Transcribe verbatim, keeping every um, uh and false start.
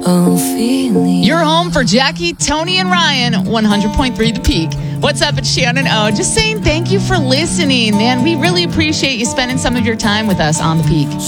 You're home for Jackie, Tony, and Ryan, one hundred point three The Peak. What's up? It's Shannon O. Just saying thank you for listening, man. We really appreciate you spending some of your time with us on The Peak.